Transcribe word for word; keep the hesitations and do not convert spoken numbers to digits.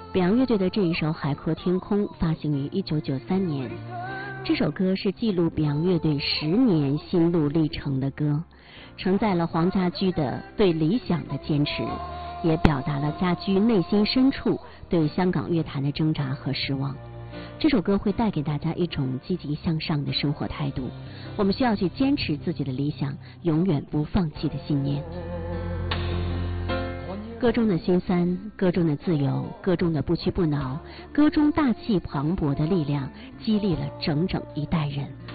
北洋乐队的这一首《海阔天空》发行于一九九三年。这首歌是记录北洋乐队十年心路历程的歌，承载了黄家驹的对理想的坚持，也表达了家驹内心深处对香港乐坛的挣扎和失望。这首歌会带给大家一种积极向上的生活态度，我们需要去坚持自己的理想，永远不放弃的信念。歌中的心酸，歌中的自由，歌中的不屈不挠，歌中大气磅礴的力量，激励了整整一代人。